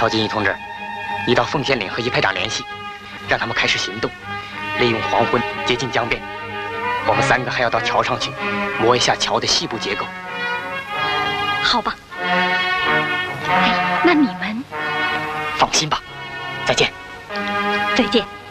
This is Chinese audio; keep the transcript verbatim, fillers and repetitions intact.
朴金义同志，你到奉县岭和一排长联系，让他们开始行动，利用黄昏接近江边。我们三个还要到桥上去，摸一下桥的细部结构。 好吧。哎，那你们？ 放心吧，再见。 再见。